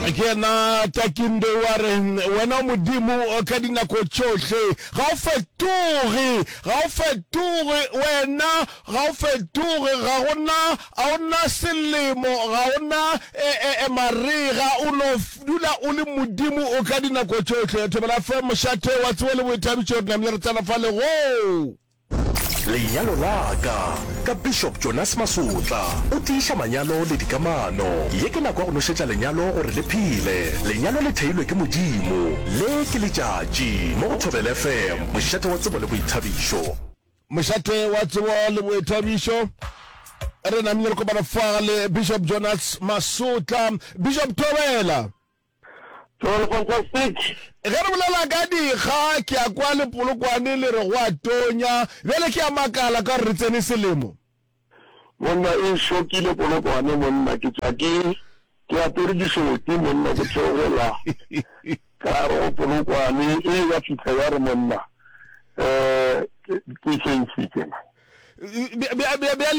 ke na Takindo wa re wena modimo ka dinako tsohle ga o fetoge wena ga o fetoge ga gona selemo ga gona mariga o no dula o le modimo o ka dinako tsohle thobela fa moshate wa tswele boithabiso na mle re tsana fa le go Lenyalo ka Bishop Jonas Masutla o tiisha manyalo le dikamano ye ke nako go nosetsa lenyalo gore le phile lenyalo le theilwe ke modimo le ke letšatši mo go Thobela FM mošate wa tsebo le boithabišo re na mle go bana fa le Bishop Jonas Masutla Bishop Thobela fantastic. Ge re bolela ka dikga ke a kwa le polokwane le re go a tonya bjale ke a makala ka re tsene selemo Monna e shokile polokwane monna ke tsaki ke apere disoti monna ke tsogela ka ro polokwane e ya fitla ya re monna ke sentse bjale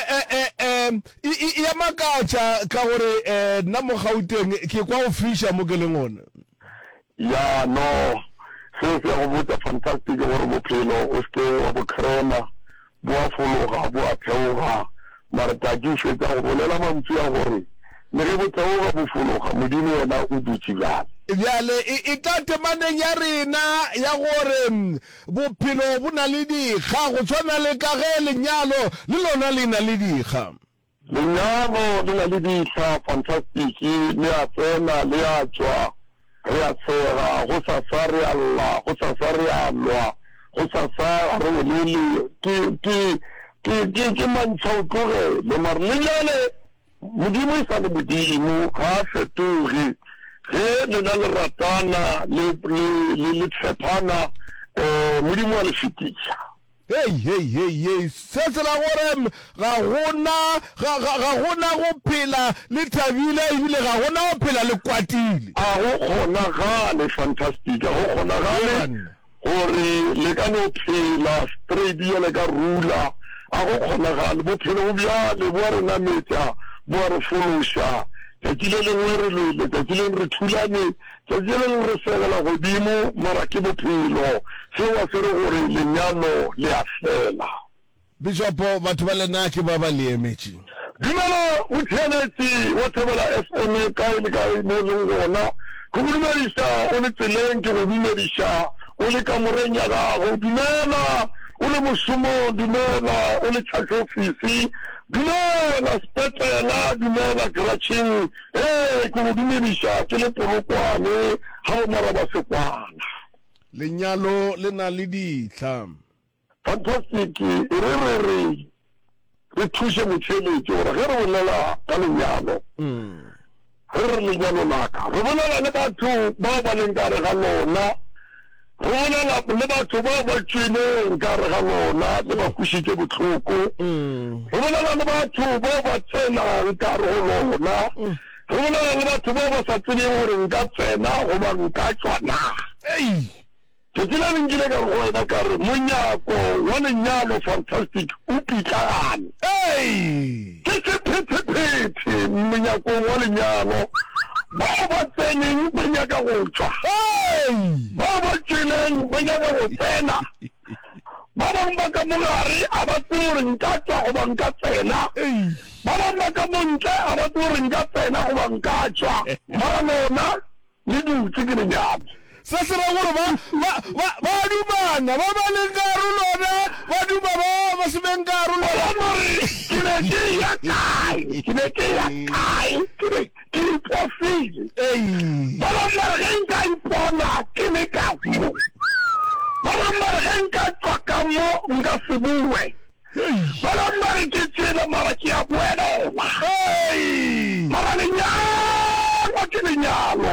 ya makatša ka gore nna mo Gauteng ke kwa go fisha mo ke leng ona ya no se go botsa fantastic gore bophelo o ske wa bokrona bo a fologa bo a theoga mara ta ke fetsa go bolela mantsi ya gore le ge bo theoga bo fologa modimo yena o dutse bjale e tla temaneng ya rena ya gore bophelo bo na le dikga go tshwana le ka ge lenyalo le lona le na le dikga lenyalo le na le dikga fantastic le a tsena le a tswa re a tsega go sa sa re alla go sa sa re alwa go sa sa re le ke mantšha o tlogele mare lenyale modimo e sa le modimo ga a fetoge ge le na le ratana le tshepana modimo a le fetiša Hey, se tsela gore ga gona go phela le thabile ebile ga gona go phela le kwatile a go kgonagale fantastic a go kgonagale gore le ka no phela straight ya le ka rula a go kgonagale bophelo bo bjale bo a re nametša bo a re fološa tšatši le lengwe re lele tšatši le re thulane tšatši le lengwe re segela godimo mara ke bophelo seo a se re gore lenyalo le a fela Bishopo batho ba lena ke ba ba le emetše dumela o tšheletše wa Thobela FM kae le kae mo leng gona go dumediša o le tseleng ke go dumediša o le ka moreng ya gago dumela o le mošomong dumela o le tšhatši ofisi dumela sepetlela dumela gratšheng ke go dumediša ke le polokwane ga o maraba sekwana lenyalo le na le ditlha fantastic re thuše motšheletši gore ge re bolela ka lenyalo ge re lenyalo laka re bolela le batho bao ba leng kare ga lona re bolela le batho bao ba tšweleng kare ga lona le ba kwešiše bohloko re bolela le batho bao ba tsenang kare go lona re bolela le batho bao ba sa tsebeng gore nka tsena goba nka tswana ke tsela nkile ka go wena ka re monyako wa lenyalo fantastic o pitlagane ke sephetephete monyakong wa lenyalo bao ba tseneng ba nyaka go tswa bao ba tšweleng ba nyaka go tsena ba bangwe ba ka mogare a ba tsebe gore nka tswa goba nka tsena ba bangwe ba ka montle a ba tsebe gore nka tsena goba nka tswa mara lona le dutse ke lenyalo se se ra gore ba dumana ba ba leng karolona ba duma ba se beng karolona ke ne ke ya kae ke ipofile ba bangwe ba re ge nka ipona ke ne ka mo ba bangwe ba re ge nka tswa ka mo nka se bue ba bangwe ba re ke tšela mara ke a boelela mara lenyalo ke lenyalo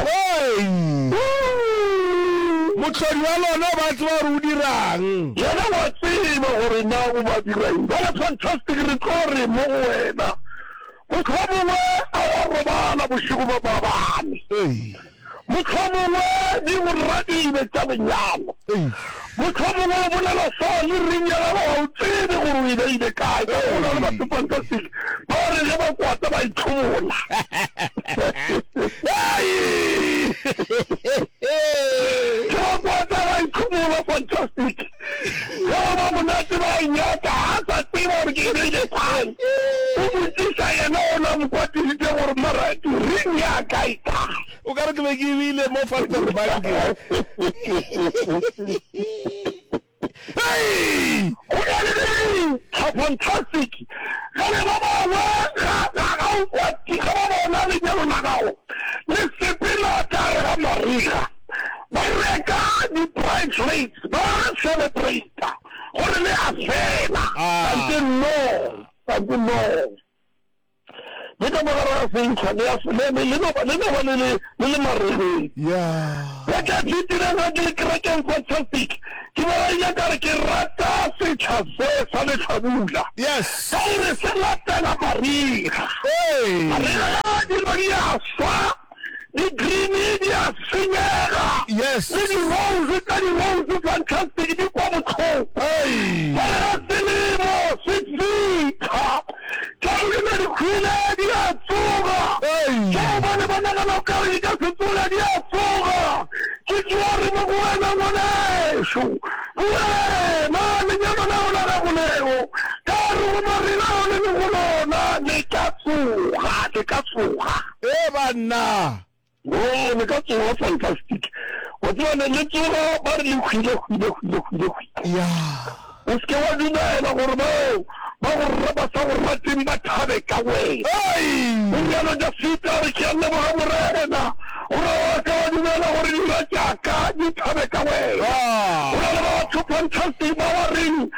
motlhodi wa lona ba tseba re o dirang yena wa tseba gore na o ba dirang ba fantastic re tlo re mo go wena motlhomongwe a wa robala bošego ba babane motlhomongwe di go radile tša lenyalo motlhomongwe o bolela sa le rinyala ba o tsebe gore o ile kae ka ona le batho fantastic ba re ge ba kwata ba itlhola Fantastic. I'm not going to have people giving it time. I know what is the word to ring ya kaita. O ka re ke be ke bile mo factory bank. Hey! Fantastic. The price rates, but celebrate. I didn't know. Yeah. Yes. The green media singer. Yes. The rose fantastic. You come home. Hey. Banna. Oh, because you are fantastic. What you want to do, but you Yeah. Let's go on to that. I want to know. Away. Hey. We are not just sit there. We can never have a arena. You take away. Ah. We're fantastic. Ring.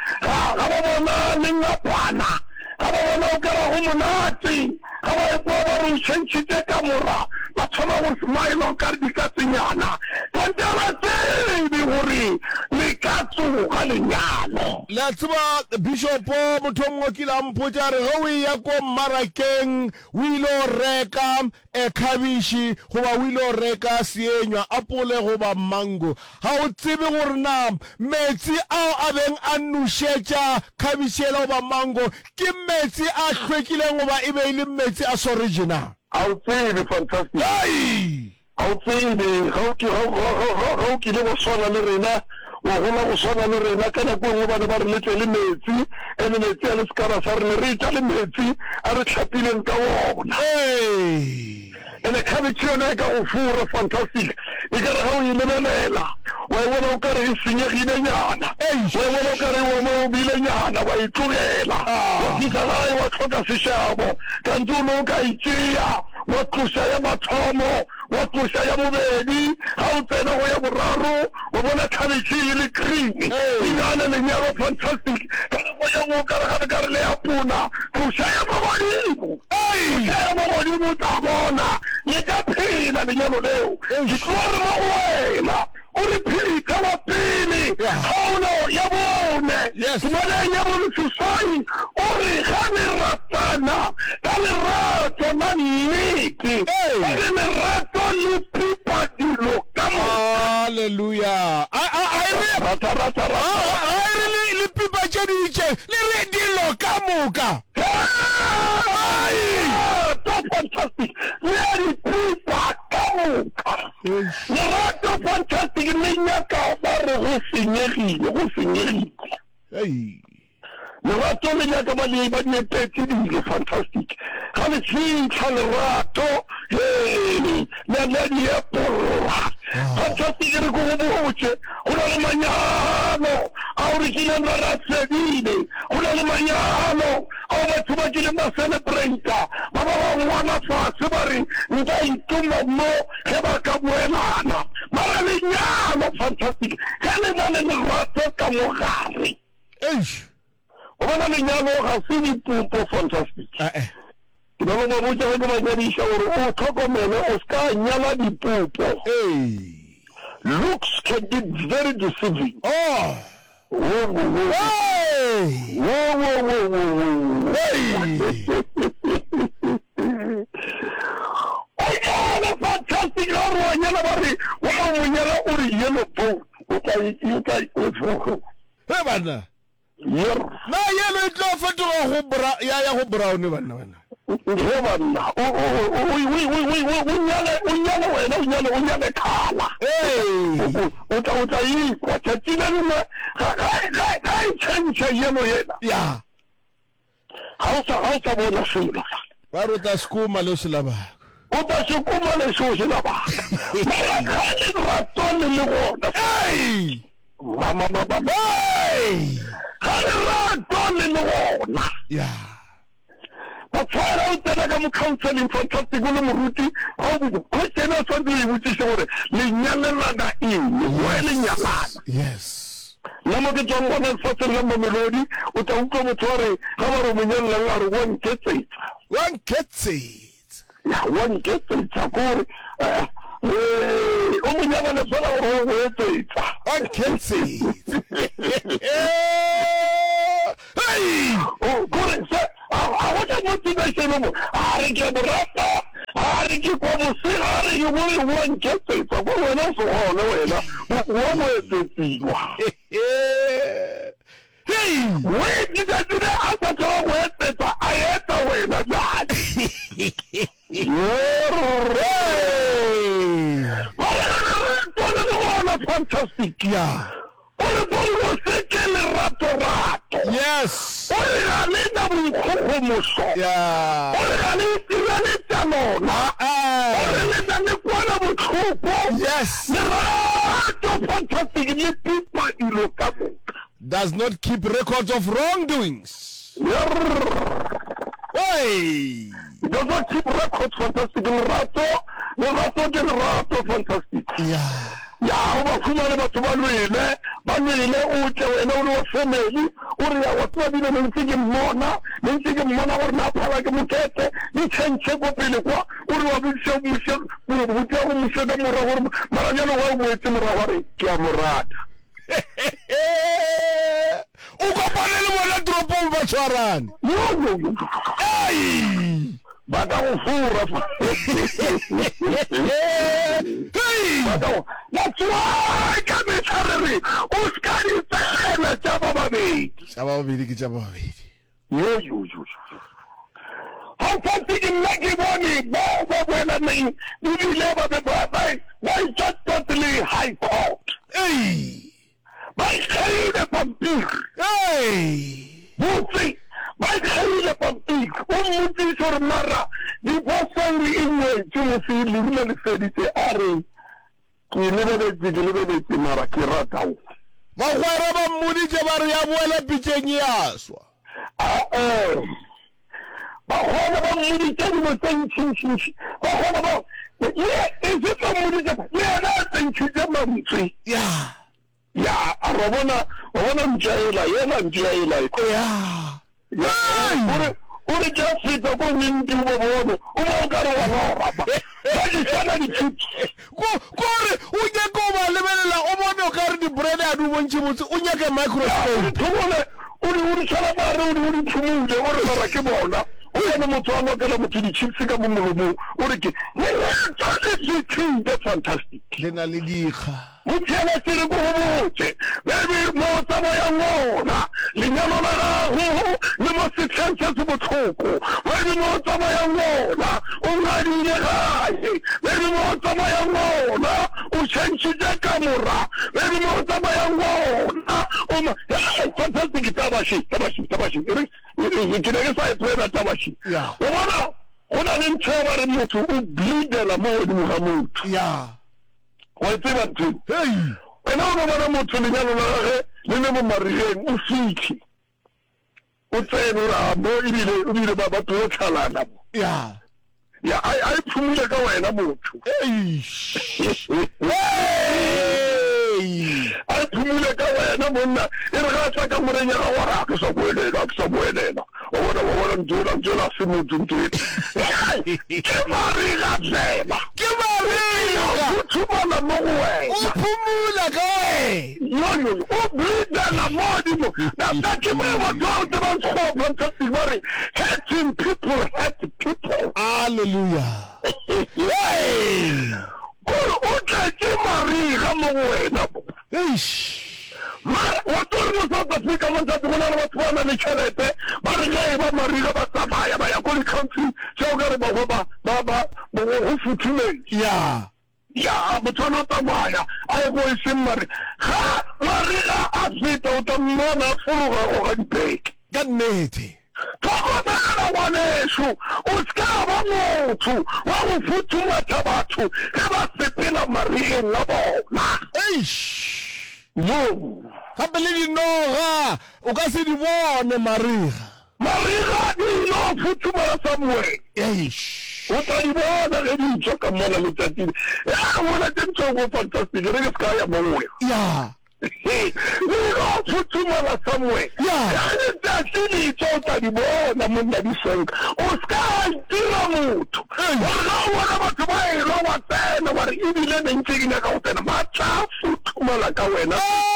Let's about Bishop Mutongo Kilam Pujar, Howie Yako Marakeng, Wilo Reka, Ekavishi, Hua Wilo Reka, Siena, Apole Hoba Mango. How Tiburna, Meti Ao Aven Anushecha, Kavishela over Mango, Kim Meti a Quakilang over Email Meti as original. I'll say the fantastic. Hey! I'll say the how can you son of Lorena? Well, son of Lorena can I go over the little Meti and then tell us Carasar Rita Meti and a chapin and go on. Hey! And a Cavitio go for fantastic. You got how you live. Why won't carry singing in Yana? Why won't carry one Bilana? Why to he's alive. What for the Shabo? Can do no Gaitia? What to say about Tomo? What to say about baby? How to know where Raro? Or when I can see the cream? Inana and Yellow fantastic. I won't have a Garleapuna. To say about you. Hey! You Tamona. You got pain and the yellow. It's one away. Repeat our pini. Oh no, Yabone. Yes. Yabone to sign. Ori Hamiratana. Talerato Maniki. Talerato Lupipa di Locamo. Hallelujah. I really Lupipa Jediche. Lili Locamuca. Fantastic. Very Pipa Camuca. Nerato fantastic. Niñaka Barro Husineri. Hey. Nerato Niñaka Mali Petit fantastic. Have a team Talerato. Hey. Nadia Porra. Fantastic in Gubuche. Una Magnano. Original Razzetini. Una Magnano. Over to Magina Celebrata. Mama Wana Fasibari. Ngai Tuma Mo. Hebaka Buenana. Maralignano. Fantastic. Heleman and the Rato Camogari. Eish. Maralignano has seen it to fantastic. No, mucha gente me dice, oh, Tocomene, Oscar, Nyama di Pupo. Hey. Looks can be very deceiving. Oh. Whoa. Hey. Whoa. Hey. Oh, fantastic. Yellow boat. Hey, Banna. Yeah. Na yellow it love to Hubra, Yaya Brown. Ngiyeba na unyane wena unyane khala uta yikwa tshina nna ga change yeno yena ya hausa bona sila ba ruta skuma lo silabaka uta shukuma le sho silabaka khale ratone le gona mama khale ratone le gona ya Fara utana ka counseling fantastic le moruti ha o go tsena tswang le botse gore le nyalana na eng le nyalana yes la mo ke tsong bona fa le mo melodi o ta utlwa motsware ga ba re monyalla la re one gets it ya one gets it gore o monyalla le fela o go etsetsa one gets it hey o gore I want to motivation mo are ke borata are ke kwa mosegare yo mo one gets it go wena so hona wena o mo etsetsiwa hey we did I do that as a way to I had to win that fantastic yeah yes yeah yes does not keep records of wrongdoings. Hey, does not keep records. Fantastic. Fantastic. Yeah. Ya ba khumana batho ba lwele o tle wena o le family o re ya watsa dile mentse mmona gore na phala ke mokete di tshentse go pele kwa o re wa botse mo botse go mosheda mora gore maranyalo wa mo etse mora gore ke a morata o kopane le bona dropo ba tshwarane hey bada go fura hey that's why I come in salary o skari tsela taba babedi ke taba babedi yo how can you make it money ba wena me you live at the by just totally high court hey by khayde pampir hey buti by khayde pampir muti sor mara di posangri inwe tumusi libule le fedite are ke lebeletse mara ke ratao ba gwara ba mmudi je ba re ya boela pitšeng ya swa ba gona ba mmudi tse di mo tsentšintši ba gona ba e se tsa mmudi tse yena tsentšitse mantswe ya a re bona ntšaela yena ntšaela o re ka feta ko nnedi o bone o mo ka re wa lora ba di sana di chips kore o nyaka o ba lebelela o bone o ka re di-bread a di bontšhe botse o nyaka microscope thobole o di tshwara bare o di thumule o re bara ke bona o yena motho wa lokela motho di-chips ka mo molomong o re ke the fantastic le na le dikga Mutshela tsere go botse baby mo tsamaya ngona lenyalo la gago le mo setshantse se botlhoko baby mo tsamaya ngona o ngadile gae baby mo tsamaya ngona o tshentšitse ka mora baby mo tsamaya ngona o ma fantastic tabashi ke ne ke sa etswela tabashi o bona go na le ntho ba re motho o bleedela mo godimo ga motho wa tseba ntho wena o bona motho lenyalo la gage le le mo marigeng o fitlhe o tsene ra mo ebile ba batho o tlhalana mo ya a iphumile ka wena motho a iphumile ka wena monna e re ga tsa ka morenya ga wa ra ke sa boelela o bona nthola se motho ke mariga fela o thumala mo go wena o phumula ka wena o bleedela mo dimo na ke mo batho ba tshopa ntse ba re hurting people hurt people hallelujah o tletse mariga mo go wena wa tore mo South Africa mo ntse go na le batho ba na le tšhelete ba re ga e ba mariga ba tsamaya ba ya ko country tšeo ka re ba go futhumeng ya motho a tsamaya a ye go e seng mare ga mariga a feta o tla mmona a fologa go ga dipeke ka nnete tlhokomela ngwaneso o seka ba motho wa go futhumatha batho ge ba sepela marigeng a bona yo gape le dinoga o ka se di bone mariga di yo futhumela somewhere o tla di bona ge di tswa ka mona letsatsing ya bona tse ntse go fantastic re ke ska ya mowe le go futhumela somewhere ya letsatsing di tswa di bona monna di senka o ska dira motho o bona batho ba e lo wa tsena wa re ebile ne ntse ke nyaka go tsena ba tla futhumela ka wena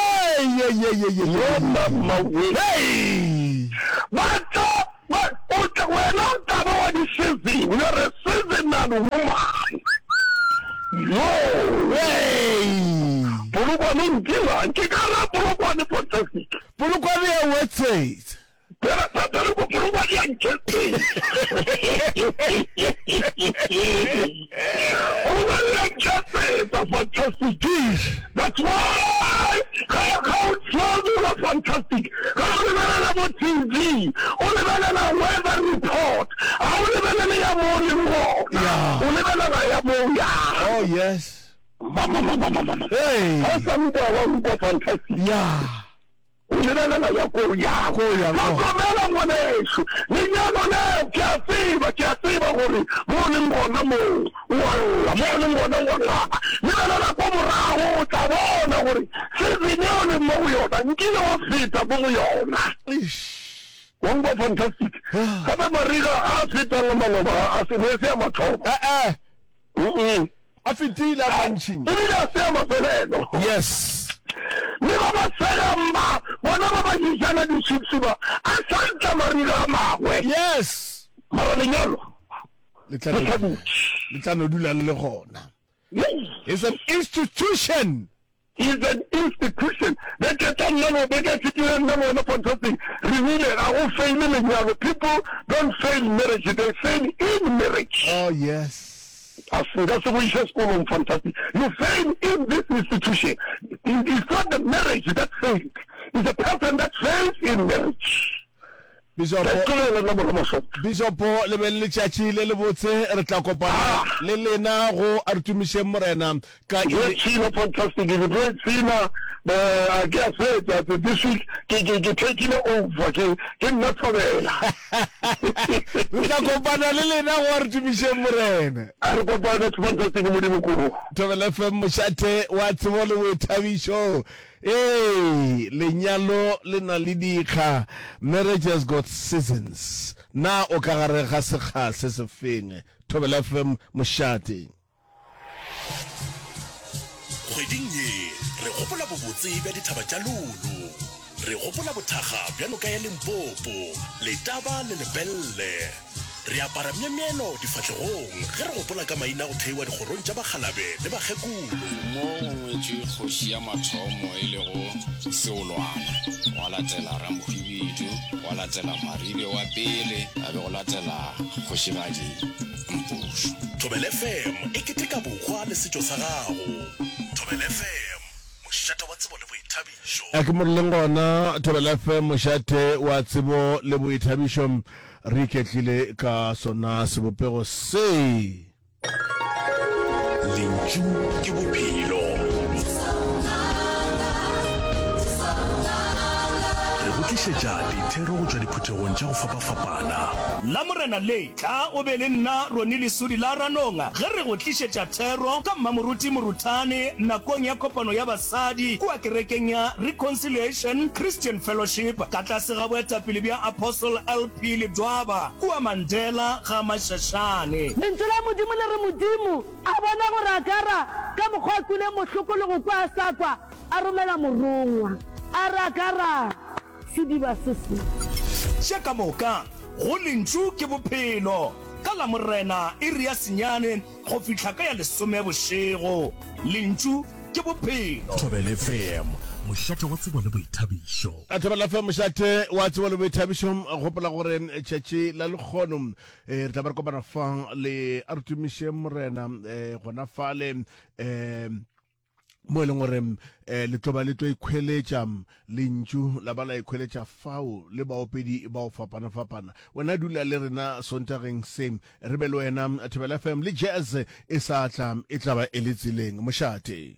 wena o taba wa di-season you're a seasonal woman polokwane nkila ke ka la polokwane fantastic polokwane ya website polokwane ya nketseng ona le nketsetsa fantastic that's why how it's fantastic ka o lebelela mo TV o lebelela weather report a o lebelela ya mo le ngona o lebelela ya mo ya oh yes mama hey asamba wa fantastic o lebelela ya ko ya komela ngwaneso lenyalo le ke a tseba gore mo le ngona mo walla mo le ngona walla lebelela ko morago o tla bona gore season eo le mo yona nkile wa feta mo yona wangwa fantastic gape mariga a fetang le maloba a senese ya mathomo a fetile a mantšhing ebile a se ya mafelelo yes le ba ba selamba bona ba ba dijana di-chips ba a santla mariga a mangwe yes mara lenyalo le tla no dula le gona it's an institution is an institution that get a number fantastic revealing our fail in people don't fail marriage, they fail in marriage. Oh yes. That's what we just call fantastic. You fail in this institution. It's not the marriage that fails, it's the person that fails in marriage. Bishop le belle tšatši le le botse re tla kopana le lena go a re tumišeng morena ka fantastic I guess that this week ke taking over ke nna thobela re tla kopana le lena go a re tumišeng morena a re kopana fantastic modimo kudu Thobela FM mošate wa tsebo le boithabišo lenyalo le na le dikga marriage has got seasons na o ka gare ga sekga se se feng Thobela FM mošate kgweding ye re gopola bobotse bja dithaba tša lolo re gopola bothaga bjalo ka ya Limpopo letaba le lebelle re apara memieno difatlegong ge re gopola ka maina go theiwa dikgorong tša bakgalabe le bakgekolo mo ngwetše kgoši ya mathomo e lego seolwana wa latela Ramohwibidu wa latela Maribe wa pele a be go latela kgošibadi Mpušu. Thobela FM e keteka bokgwa le setšo sa gago. Thobela FM mošate wa tsebo le boithabišo a ke moreleng gona Thobela FM mošate wa tsebo le boithabišo re iketlile ka sona sebopego se lentšu ke bophelo re go tlišetša dithero go tšwa diphuthegong tša go fapafapana la morena le tla o be le nna roni lesudi la ranonga ge re go tlišetša thero ka mmamoruti moruthane nakong ya kopano ya basadi kua kerekeng ya Reconciliation Christian Fellowship ka tlase ga boetapele bja Apostle LP Ledwaba kua Mandela ga Mashashane lentswe la modimo le re modimo a bona gore a kara ka mokgwa kule mohloko le go kwa sa kwa a romela morongwa a ra kara sediba sese sheka moka go lentšu ke bophelo ka la morena e ri ya senyane go fihla ka ya lesome bošego lentšu ke bophelo Thobela FM mošate wa tsebo le boithabišo a thobela fa mošate wa tsebo le boithabišo gopola gore tšatši la lekgono re tla ba re kopana fa le Artemise Morena gona fa le mo e leng gore le tloba le tlo ikhweletša lentšu la ba la ikhweletša fao le baopedi ba o fapana-fapana wena dula le rena sontageng se re be le wena Thobela FM le jazz e sa tla e tla ba e le tseleng mošate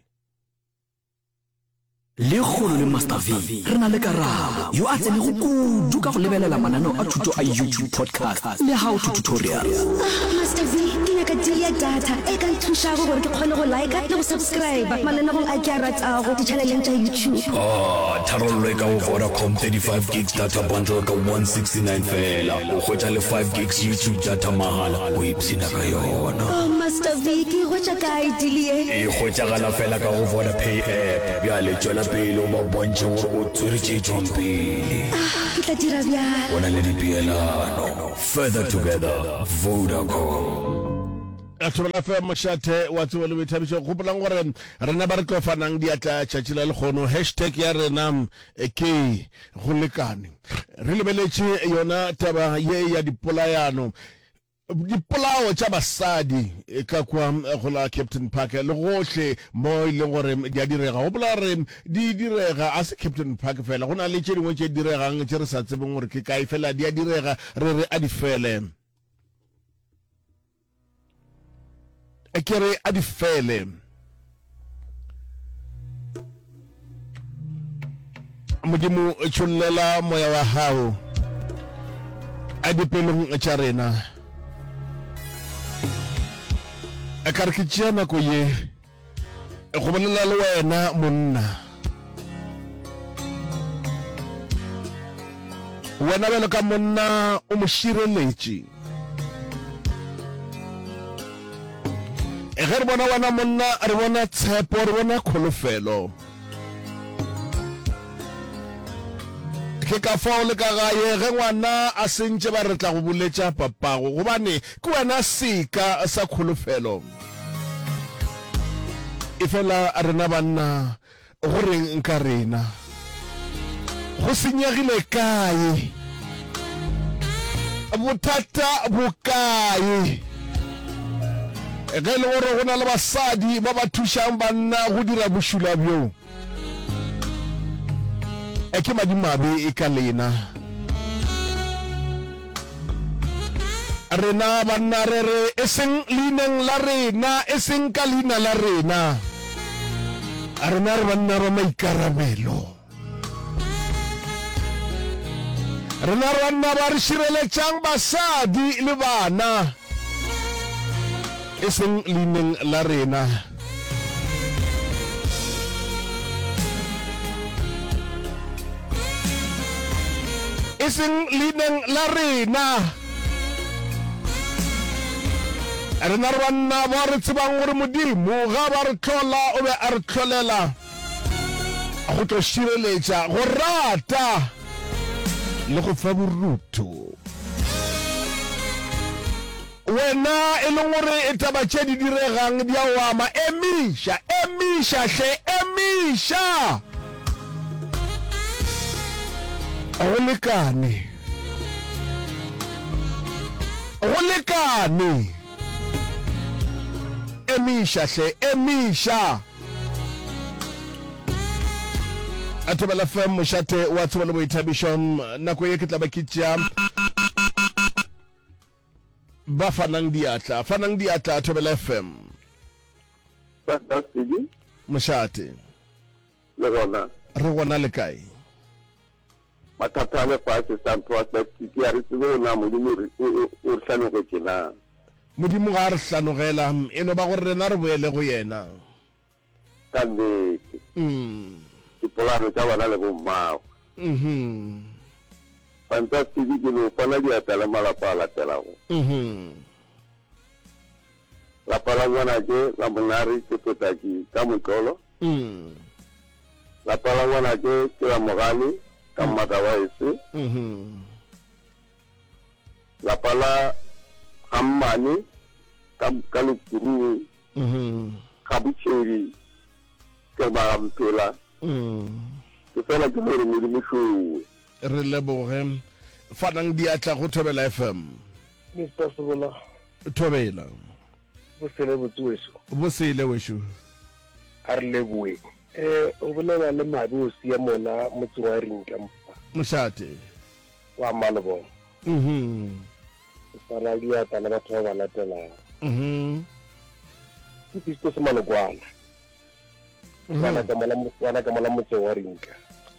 le kgolo le Master V re na le Karabo yo a tsene go kudu ka go lebelela mananeo a thuto a YouTube podcast le how to tutorials. Master V ke nyaka deal ya data e ka nthuša go gore ke kgone go like le go subscribe mananeo a ke a ratsago di channeleng tša YouTube. Tharollo ka go Vodacom 35 gigs data bundle ka 169 fela o hwetša le 5 gigs YouTube data mahala o ipsina ka yona. Master V ke hwetša kae deal ye? E hwetšagala fela ka go Vodapay app bjale tšwela pele o ba bontšhe gore o tsweretše tšwang pele. Ke tla dira bjalo. Bona le dipeelano further together Vodacom. a thobela fa mošate wa tsebo le boithabišo gopolang gore rena ba re tlo fanang diatla tšatši la lekgono hashtag ya rena ke go lekane re lebeletše yona taba ye ya dipolayano dipolao tša basadi ka kwa go la Captain Park le gohle mo e leng gore di a direga gopola re di direga a se Captain Park fela go na le tše dingwe tše diregang tše re sa tsebeng gore ke kae fela di a direga re a di fele kere a di fele modimo tšhollela moya wa hao a dipelong tša rena a ka re ke tšea nako ye go bolela le wena monna wena bjalo ka monna o mo šireletše ge re bona wena monna re bona tshepo re bona kholofelo ke ka fao le ka gae ge ngwana a sentše ba re tla go boletša papago gobane ke wena seka sa kholofelo e fela rena banna go reng ka rena go senyegile kae bothata bo kae ge le gore go na le basadi ba ba thušang banna go dira bošula bjo ke madimabe e ka lena rena banna re re e seng leineng la rena e seng ka leina la rena rena re banna ba maikarabelo rena re banna ba re šireletšang basadi le bana e seng leineng la rena e seng leineng la rena rena re banna ba re tsebang gore modimo ga ba re tlola o be a re tlolela go tlo šireletša go rata le go fa boruto wena e leng gore e taba tše di diregang di a wama emiša hle emiša go lekane emiša hle emiša a thobela fa mošate wa tsebo le boithabišo nako ye ke tla ba ke tšea ba fanang diatla Thobela FM mošate le gona re gona le kae mathata a le fatshe sampwa sa tiki a re tsebe na modimo o hlanogetše na modimo ga re hlanogela eno ba gore rena re boele go yena ka nnete dipolano tša bona le bommago fantastic ke no fana diatla le malapa a latelago lapa la ngwana ke la monare ke potaki ka motlolo lapa la ngwana ke la mogale ka matawaese lapa la hammane ka lekuru ka botšhedi ke ba mpela ke fela ke gore modimo showe re leboge fanang diatla go Thobela FM. Mr. Sobola Thobela bo sele botweso bo sele wesho a re leboe o bolela le mabe o sia mona motse wa Rinka moshate wa Malebo fana diata le batho ba ba latelang ke pisto se malokwana wana ka mola motse wa Rinka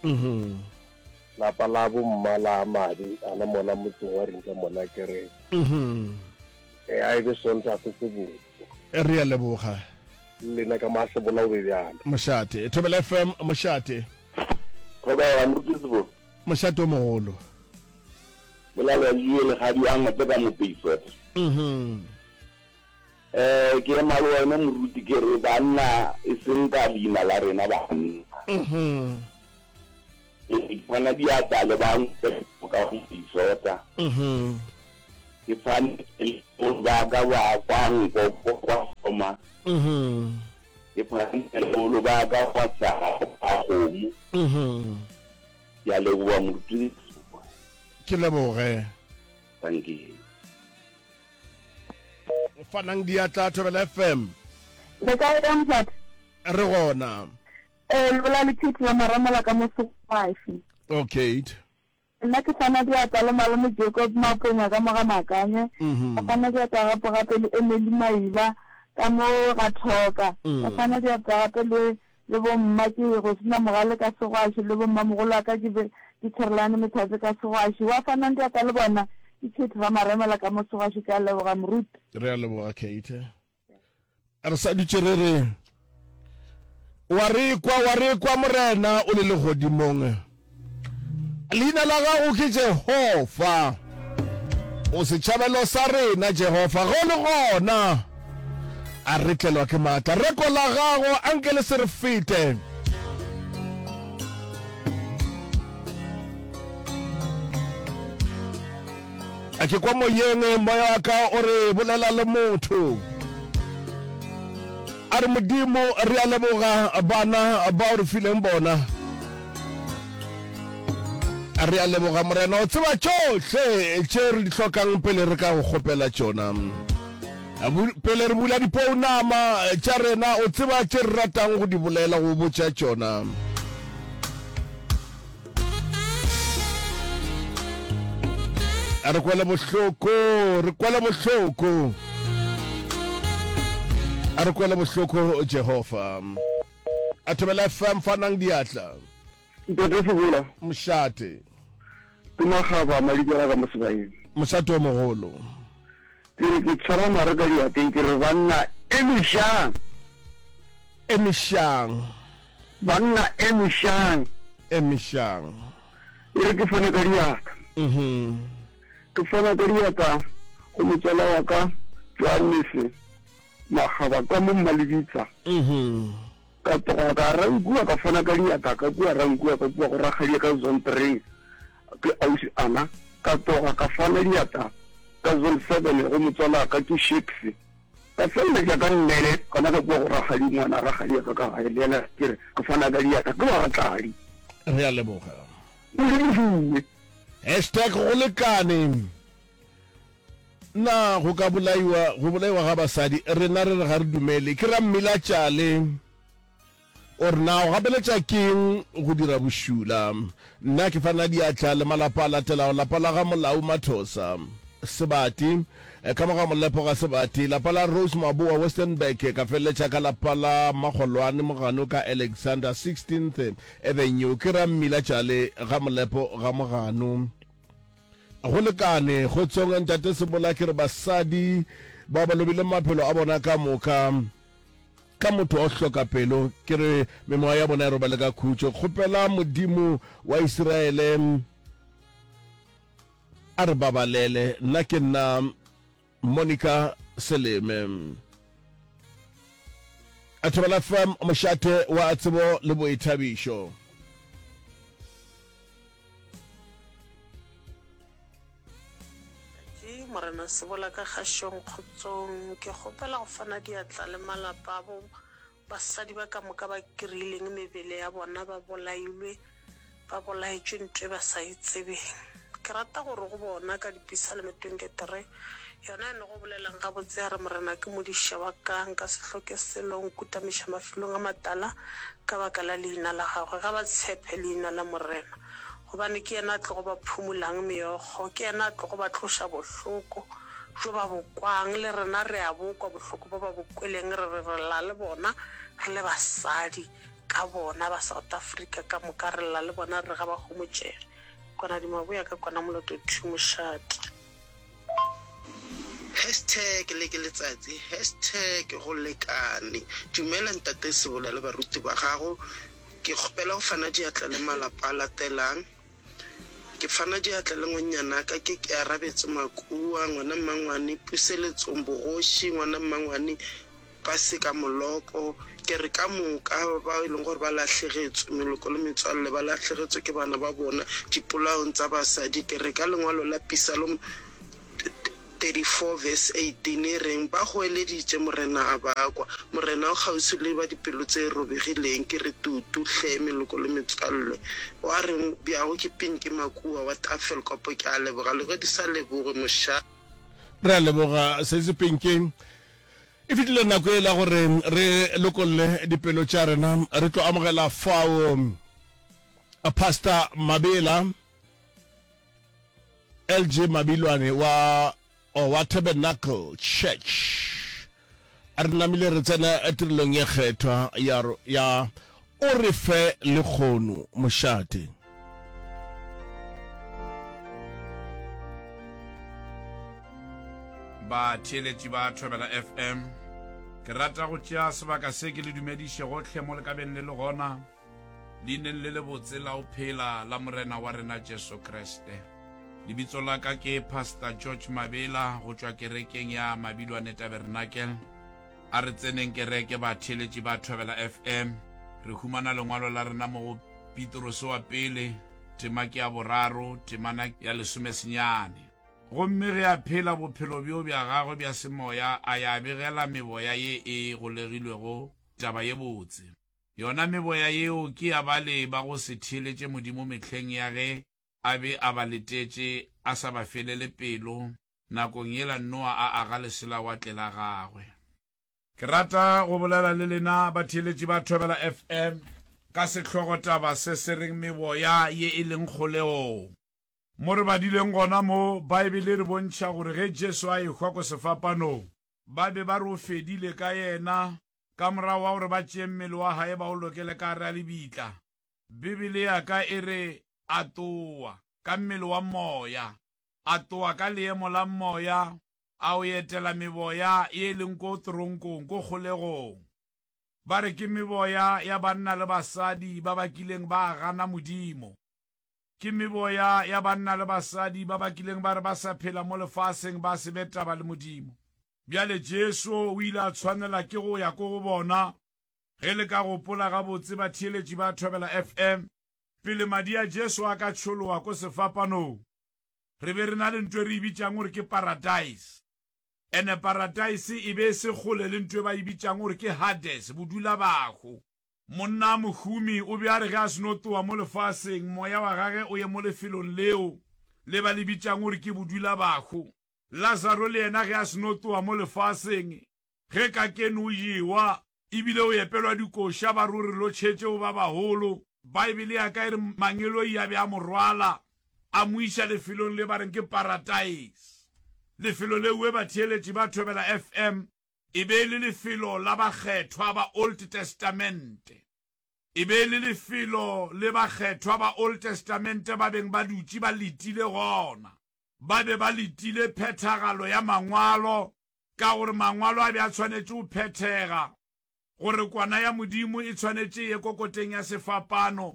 la pala bo mmala madi ana mona motse wa Rinka mona kere a ebe sonta se se bo re ya leboga lena ka mase bona o bjana moshate Thobela FM moshate go ba mo tsebo moshate o mogolo bolala le ga di anga tsa mo peiso ke re malo wa mo ruti ke re bana e seng ka lina la rena bana bona di ata le bang ka go isota ke fan o ba ga wa kwang go kwa koma ke fan o ba ga wa tsa a go ya le wa mo ruti ke leboge thank you fanang diatla Thobela FM le ka ena mfat re gona le bola le tshitse wa maramela ka mosupashi okay nna ke fana diatla le malome Jacob Maponya ka moga makanye ka fana diatla gape gape le Emily Maiba ka mo ga thoka ka fana diatla gape le bo mmaki go sina mogale ka segwashi le bo mmamogolo ka ke Tshirelane Methatse ka segwashi wa fana diatla le bona itse ba maremela ka mo segwashi ka leboga moruti re a leboga Kate re sa ditšerere wa re kwa morena o le godimong leina la gago ke Jehova o setšhabelo sa rena Jehova go le gona a re tlelwa ke maatla reko la gago anke le se re fete a ke kwa moyeng moya wa ka o re bolela le motho a re modimo re a leboga bana ba o re fileng bona a re a leboga morena o tseba tsohle tše re di hlokang pele re ka go kgopela tšona pele re bula dipounama tša rena o tseba tše re ratang go di bolela go botša tšona a re kwele bohloko a re kwele bohloko Jehova a Thobela FM fanang diatla ntate Sobola moshate ke magaba malikela ka mosebaeng moshate o mogolo ke tshwara mare ka diateng ke re banna emishang e ke fana ka diata ke fana ka diata go motswala wa ka Johannes magaba ka mo Malibitsa ka toga ka rankua ka fana ka diata ka kua rankua ka kua go ragadia ka zone 3 ke ausi ana ka toga ka fana diata ka zone 7 go motswala ka ke Shakes ka fela ja ka nnele kana ka kua go ragadi ngwana ragadia ka ga lela ke ka fana ka diata ka wa tladi re a leboga #go lekane na go ka bolaiwa ga basadi rena re ga re dumele ke ra mmila tšale o re na o gabeletša keng go dira bošula nna ke fana diatla le malapa a latelago lapa la ga Molau Mathosa Sebati ka moga molepo ga Sebati lapa la Rose Maboa Westernburg ka feleletša ka lapa la Magolwane Mogano ka Alexander 16th Avenue ke ra mmila tšale ga molepo ga Mogano go lekane go tsonga ntate Sebola ke re basadi ba ba lobile maphelo a bona ka moka ka motho o hloka pelo ke re memoya ya bona e robale ka khutso kgopela modimo wa Israele a re babalele nna ke nna Monica Seleme a Thobela FM moshate wa tsebo le boithabišo Morena Sebola ka kgašong kgotsong ke kgopela go fana diatla le malapa bo basadi ba ka moka ba kirileng mebele ya bona ba bolailwe ba bolaetswe ntwe ba sa itsebeng ke rata gore go bona ka Psalm 23 yona no go bolelang ga botse re morena ke modisha wa kang ka sehloke selong kutamisha mafilong a matala ka baka la leina la gagwe ga ba tshepe leina la morena gobane ke yena tlo go ba phumulang meogo ke yena tlo go ba tlosha bohloko jo ba bokwang le rena re a bokwa bohloko ba ba bokweleng re la le bona re le basadi ka bona ba South Africa ka moka re la le bona re ga ba gomotšere kona di maboya ka kona moloto thumushati #letsatsi #golekane dumela ntate Sebola le baruti ba gago ke kgopela go fana diatla le malapa a latelang ke fana diatla le ngonyana ka ke arabetse Makua ngwana Mmangwane Puseletsong Bogoshi ngwana Mmangwane Pase ka Moloko ke re ka moka ba ileng gore ba lahlegetswe meloko le metswalle ba lahlegetswe ke bana ba bona dipolaong tsa basadi ke re ka lengwalo la Psalm 34 verse 18 reng ba go eleditse morena a bakwa morena o gausi le ba dipelo tse robegileng ke re tutu hle meloko le metswalle wa reng biago ke Pinki Makua wa Tafel Kopo ke a leboga le go di sa leboge mosha re a leboga se se Pinki e fitile nako e la gore re lokolle dipelo tša rena re tlo amogela fao a Pastor Mabela LG Mabilwane wa Tabernacle Church a re namile re tsena tirilong ye kgethwa ya o re fe le kgono mošate ba theeletši ba Thobela FM ke rata go tšea sebaka se ke le dumediše gotlhe mo lekabeng le le gona leineng le le botse la o phela la morena wa rena Jesu Kriste lebitso la ka ke Pastor George Mabela go tšwa kerekeng ya Mabilwane Tabernacle a re tseneng kereke ba theeletši ba Thobela FM re humana lengwalo la rena mo go Petrus wa pele tema ke ya boraro temana ya 10 gomme ge a phela bophelo bjo bja gagwe bja semoya a ya begela meboya ye e golegilwego taba ye botse yona meboya yeo ke ya bale ba go se theeletše modimo mehleng ya ge a be a ba letetše a sa ba felele pelo nakong yela Noa a aga lesela wa tlela gagwe ke rata go bolela le lena ba theeletše ba Thobela FM ka sehlogo taba se se reng meboya ye e leng kgolego mo re badileng gona mo Baebele re bontšha gore ge Jesu a ekgwa ko sefapanong ba be ba re o fedile ka yena ka morago wa gore ba tšee mmele wa hae ba o lokele ka re a lebitla Bibele ya ka e re a toa ka mmele wa moya a toa ka leemo la moya a o etela meboya e leng ko toronkong ko kgolegong ba re ke meboya ya banna le basadi ba bakileng ba gana modimo ke meboya ya banna le basadi ba bakileng ba re ba sa phela mo lefaseng ba se betaba le modimo bjale Jesu o ile a tshwanela ke go ya ko go bona ge le ka gopola gabotse ba theeletši ba Thobela FM pele madi a Jesu a ka tšhologa ko sefapanong re be re na le ntwe re e bitšang gore ke paradise ene paradise e be se kgole le ntwe ba e bitšang gore ke Hades bodula bago monna mohumi o be a re ge a senotoa mo lefaseng moya wa gage o ye mo lefelong leo le ba le bitšang gore ke bodula bago Lazaro le yena ge a senotoa mo lefaseng ge ka kene o jewa ebile o epelwa dikoša ba ruri lo tšhetšeo ba bagolo Baebele ya ka e re mangelo ya be a morwala a mo iša lefelong le ba reng ke paradise lefelo leo ba theeletši ba Thobela FM e be le lefelo la bakgethwa ba Old Testament e be le lefelo le bakgethwa ba Old Testament ba beng ba dutše ba letile gona ba be ba letile phethagalo ya mangwalo ka gore mangwalo a be a tshwanetše go phethega gore kwana ya modimo e tshwanetše ye kokoteng ya sefapano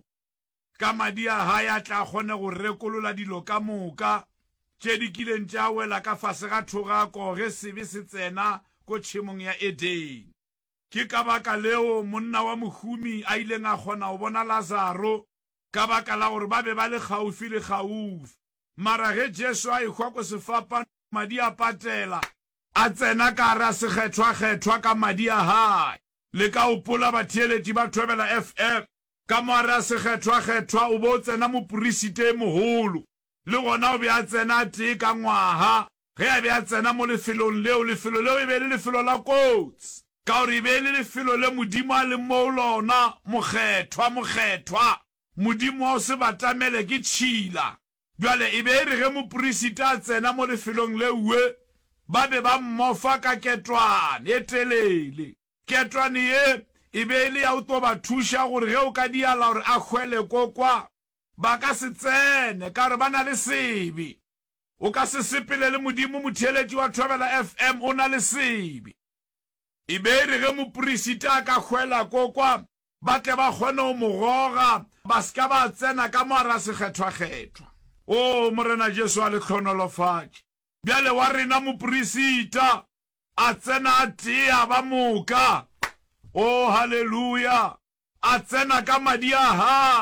ka madi a hae a tla kgone go rekolola dilo ka moka tše di kileng tša wela ka fase ga thogako ge sebe se tsena ko tšhemong ya Eden ke ka baka leo monna wa mohumi a ileng a kgona go bona Lazaro ka baka la gore ba be ba le gaufi le gaufi mara ge Jesu a ekgwa ko sefapano madi a patela a tsena ka ra sekgethwa-kgethwa ka madi a hae le ka opola batheeletši ba Thobela FM ka moare a sekgethwa-kgethwa o bo tsena moporesite moholo le gona o be a tsena tee ka ngwaga ge a be a tsena mo lefelong leo e be le lefelo la kotsi ka gore e be le lefelo le modimo a le mo lona mokgethwa modimo wa o se batamele ke tšhila jwale e be e re ge moporesite a tsena mo lefelong leuwe ba be ba mmofa ka ketwane e telele ketwane ye e be le ya o to ba thuša gore ge o ka diala gore a hwele kokwa ba ka se tsene ka gore ba na le sebe o ka se sepele le modimo motheeletši wa Thobela FM o na le sebe e be re ge moporesite a ka hwela kokwa ba tle ba kgone o mogoga ba ska ba tsena ka moara sekgethwa-kgethwa o morena Jesu a le tlhonolofatše bjale wa rena moporesita a tsena a tea ba moka o haleluya a tsena ka madi a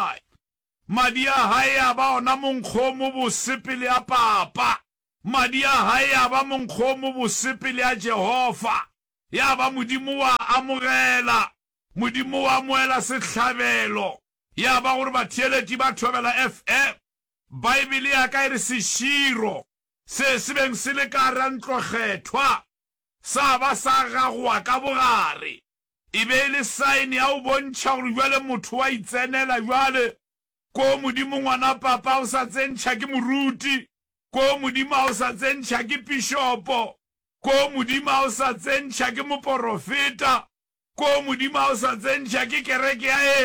hae a ba ona monkgomo bosepele a papa madi a hae a ba monkgomo bosepele a Jehova ya ba modimo wa amogela modimo wa moela sehlabelo ya ba gore batheeletši ba Thobela FM Baibele ya ka ere seširo se sebeng se le ka rantlokgethwa sa ba sa gagwa ka bogare e be le saene ya o bontšha gore jwale motho wa itsenela jwale ko modimo ngwana papa o sa tsentšha ke moruti ko modimo o sa tsentšha ke bishopo ko modimo o sa tsentšha ke moprofeta ko modimo o sa tsentšha ke kereke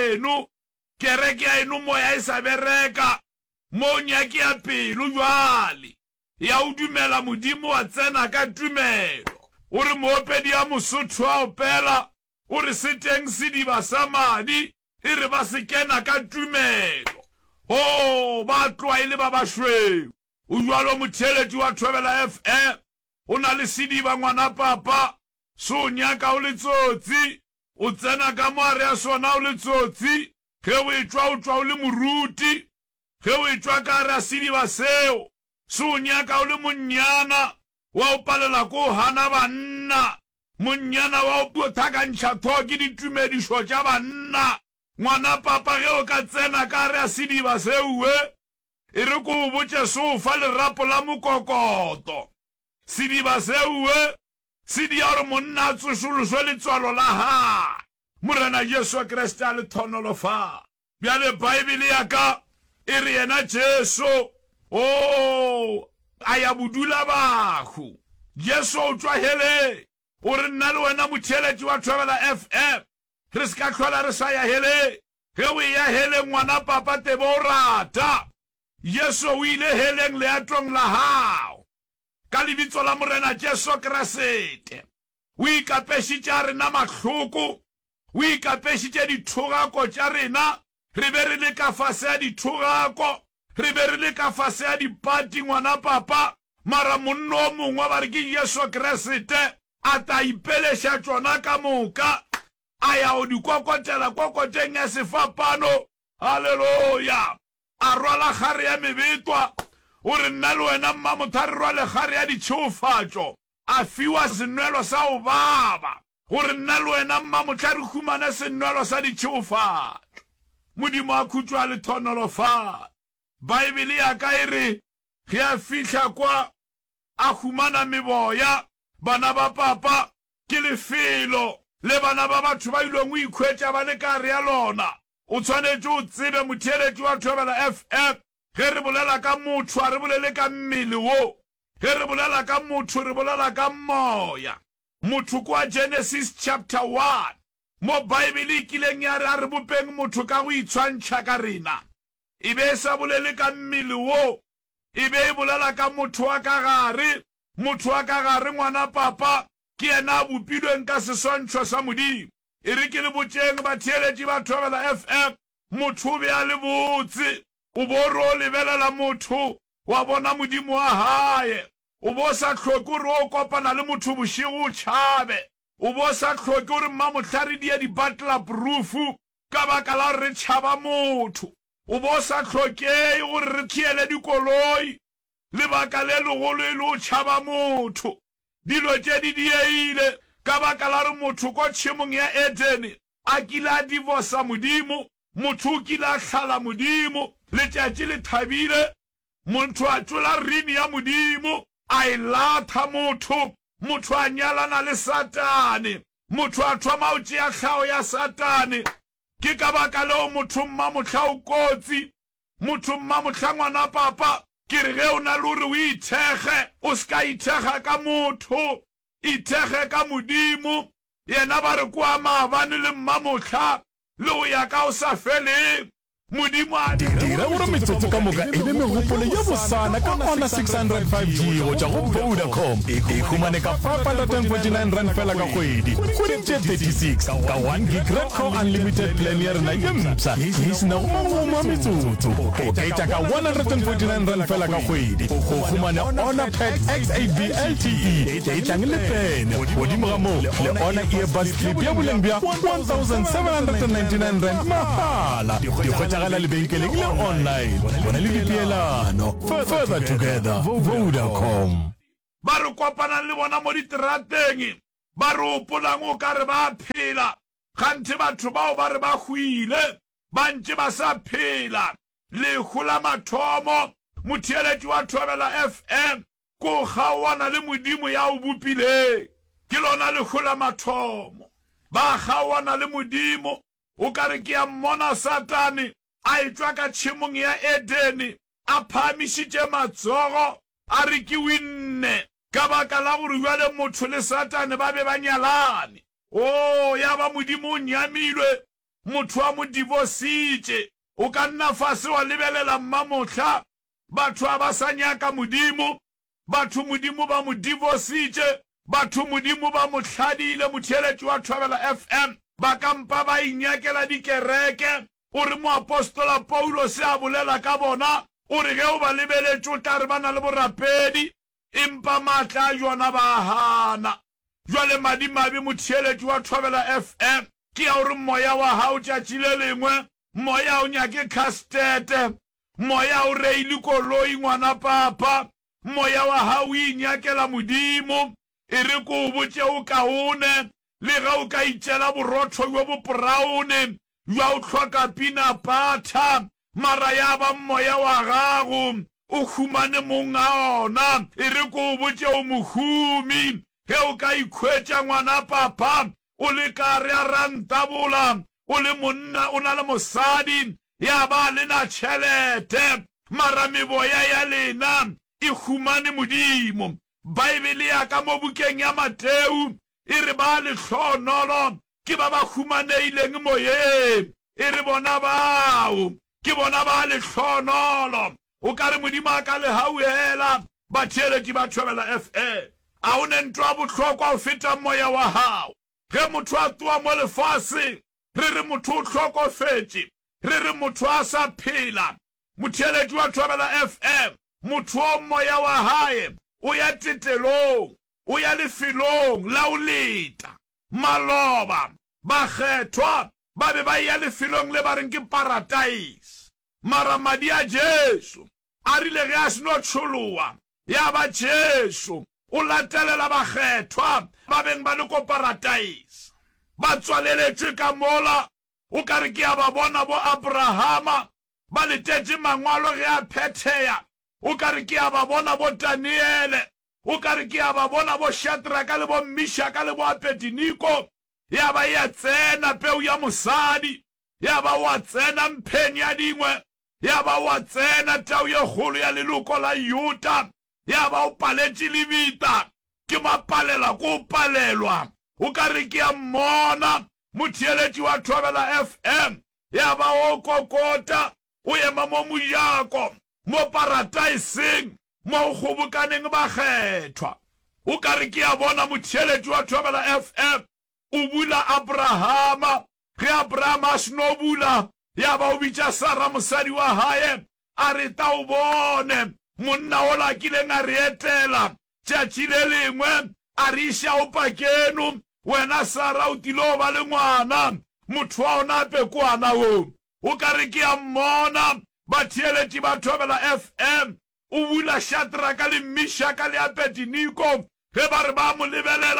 ya eno moya e sa bereka mo nyaki ya pelo jwale ya o dumela modimo wa tsena ka tumelo o re moopedi ya Mosotho a opela o re se teng sediba sa madi e re ba se kena ka tumelo ba tlwaile ba bašweu o jwalo motheeletši wa Thobela FM o na le sediba ngwana papa se o nyaka o le tsotsi o tsena ka moare ya sona o le tsotsi ge o etšwa o le moruti ge o etšwa ka re a sediba seo se o nyaka o le monnyana wa o palela ko o hana banna monnyana wa o thakantšha thoke ditumedišo tša banna ngwana papa ge o ka tsena ka re a sediba seuwe e re ko o botše se o fa lerapo la mokokoto sediba seuwe se dia gore monna a tsošoloswe letswalo la hae morena Jesu Kriste a le thonolofa bjale Baibele ya ka e re yena Jesu a ya bodula bago Jesu o tšwa hele o re nna le wena motheeletši wa Thobela FM re se ka tlhola re sa ya hele ge o ya hele ngwana papa tebe o rata Jesu o ile heleng leatong la hao ka lebitso la morena Jesu Kriste o ikapešitše a rena mahloko o ikapešitše dithogako tša rena re be re le ka fase ya dithogako re be re le ka fase ya dipati ngwana papa mara monno o mongwe ba re ke Jesu Kriste a ta ipeleša tšona ka moka a ya o dikokotela kokoteng ya sefapano haleluya a rwala kgare ya mebetwa o re nna le wena mmamotho a re rwale kgare ya ditšheofatšo a fiwa senwelo sa o baba o re nna le wena mmamotho a re humane senwelo sa ditšheofatšo modimo a khutšwa le thonolofa Baibele ya ka e re ge a fihla kwa a humana meboya bana ba papa ke lefelo le bana ba batho ba ilweng o ikhwetša ba le ka re ya lona o tshwanetse o tsebe motheeletši wa Thobela FM ge re bolela ka motho a re bolele ka mmele wo ge re bolela ka motho re bolela ka moya motho kwa Genesis chapter 1 mo Baibele kileng ya re a re bopeng motho ka go itshwantšha ka rena e be e sa bolele ka mmele wo e be e bolela ka motho wa ka gare ngwana papa ke yena a bopilweng ka seswantšho sa modimo e re ke le botšeng batheeletši ba Thobela FM motho o be a le botse o bo re o lebelela motho wa bona modimo wa hae o bo sa tlhoke gore o kopana le motho bošego o tšhabe o bo sa tlhoke gore mmamotlhare di ya di-butler proof ka baka la gore re tšhaba motho o bo sa tlhokee gore re khiele dikoloi lebaka le legolo e le o tšhaba motho dilo tše di dieile ka baka la re motho ko tshimong ya Edene a kile a divorce modimo, motho o kile a tlhala modimo, letšatši le thabile, motho a tšola rini ya modimo, a e latha motho a nyalana le Satane, motho a thoma o tšea tlhao ya Satane. Ke ka baka leo motho mma motlha o kotsi, motho mma motlha ngwana papa, ke re ge o na le hore o ithekge, o ska ithekga ka motho, ithekge ka modimo. Yena ba re kwa maabane le mma motlha le o ya ka o sa feleng. Modimo a dira gore metsotso ka moka e be megopolo ya bosana ka ona 605G go tša go Vodacom e khumane ka 549 rand fela ka kgwedi kgweditše 36 ka 1 gig Redco Unlimited plan ya rena ye mpša ye sena go magoma metsotso o data ka 149 rand fela ka kgwedi go khumane ona pad XAB LTE e tlang le pene godimo ga moo le ona earbus clip ya boleng bja 1799 rand mahala gala lebenkeleng le online bona le dipeelano further together Vodacom. Ba re kopana le bona mo diterateng, ba re opolang o ka re ba phela, ganthe batho bao ba re ba hwile ba ntse ba sa phela. Le hula mathomo motheeletši wa Thobela FM ko kgaoana le modimo ya o bopile, ke lona le hula mathomo ba kgaoana le modimo. O ka re ke ya mmona Satane a etswa ka tshimong ya Edene, a phamišitše matsogo a re ke winne ka baka la gore jwale motho le Satane ba be ba nyalane. O ya ba modimo o nyamilwe, motho a mo divorcitše. O ka nna fase wa lebelela mma motlha, batho a ba sa nyaka modimo, batho modimo ba mo divorcitše, batho modimo ba mo hladile. Motheeletši wa Thobela FM ba kampa ba inyakela dikereke. O re moapostola Paulos a bolela ka bona, o re ge o ba lebeletše o tla re ba na le borapedi, empa maatla a jona ba hana. Jwale madimabe motheeletši wa Thobela FM ke ya gore moya wa hao tšatši le lengwe, moya o nyake kastete, moya o reile koloi ngwana papa, moya wa hao inyakela modimo. E re ko o botše o kaone le ga o ka itšela borotho jo bo braone jwa o tlhoka pina pata, mara ya ba moya wa gago o humane monga ona. E re ko o botše o mohumi ge o ka ikhwetša ngwana papa o le ka re a rantabola, o le monna o na le mosadi ya ba le na tšhelete, mara meboya ya lena e humane modimo. Baebele ya ka mo bukeng ya Mateu e re ba le hlonolo ke ba ba humaneileng moyeng, e re bona bao ke bona ba le hlonolo. O ka re modimo a ka le hauhela batheeletši ba Thobela FM. A o ne ntwa bohlokwa o feta moya wa hao. Ge motho a tloa mo lefaseng re re motho o hlokofetše, re re motho a sa phela. Motheeletši wa Thobela FM, motho o moya wa hae o ya tetelong, o ya lefilong la o leta. Maloba ba kgethwa ba be ba ya lefilong le ba reng ke paradise, mara madi a Jesu a rile ge a seno tšholoa ya ba Jesu o latelela ba kgethwa ba beng ba le ko paradise. Ba tswaleletšwe ka mola, o ka re ke ya ba bona bo Abrahama ba letetše mangwalo ge a phetheya, o ka re ke ya ba bona bo Daniele, o ka re ke ya ba bona bo Shadraka le bo Mishaka le bo Abednego. Ya ba ya tsena peu ya mosadi, ya ba wa tsena mpheng ya dingwe, ya ba wa tsena tau ye kgolo ya leloko la Yuda, ya ba o paletše lebita ke mapalela ko o palelwa. O ka re ke ya mmona motheeletši wa Thobela FM, ya ba o kokota o ema mo mojako mo paradaiseng mo o kgobokaneng ba kgethwa. O ka re ke ya bona motheeletši wa Thobela FM o bula Abrahama, ge Abrahama a seno bula ya ba o bitša Sara mosadi wa hae a re ta o bone monna o la kileng a re etela tšatši le lengwe a re iša o pakeno, wena Sara o tile o ba le ngwana, motho wa ona ape kwana o. O ka re ke ya mmona batheeletši ba Thobela FM o bula Shadraka le Mishaka le Abednego ge ba re ba mo lebelela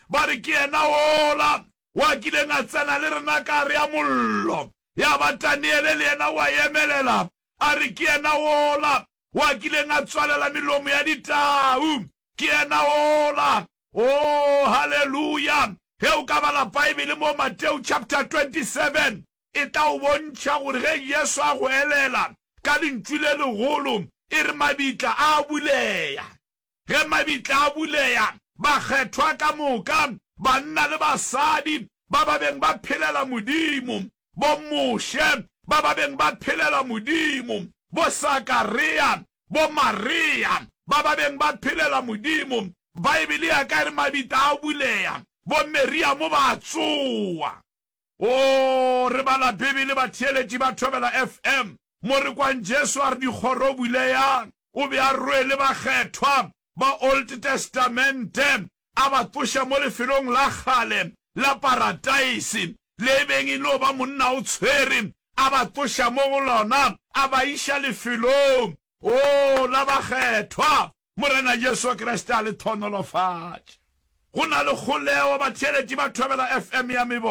ba re ke ena ola wa kileng a tsena le rena ka re ya mollo ya ba Daniele le ena wa emelela a re ke ena ola wa kileng a tswalela melomo ya ditau ke ena ola. Oh hallelujah. He o ka bala Bible mo Matthew chapter 27 e tla o bontšha gore ge Yesu a go elela ka lentswe le legolo e re mabitla a buleya. Ge mabitla a buleya ba kgethwa ka moka banna le basadi ba ba beng ba phelela modimo, bo Moshe ba ba beng ba phelela modimo, bo Sakaria bo Maria ba ba beng ba phelela modimo. Bible ya ka re mabitla a buleya, bo Maria mo ba tsoa. Oh re bala Bibele ba theeletši ba Thobela FM mo re kwang Jesu a re dikgoro buleya o be a rwele ba kgethwa ba Old Testament a ba tloša mo lefelong la kgale la paradise le beng e no ba monna o tshwere a ba tloša mo go lona a ba iša lefelong la ba kgethwa. Morena Jesu Kriste a le thonolofatše. Go na le kgolego ba theeletši ba Thobela FM ya mebo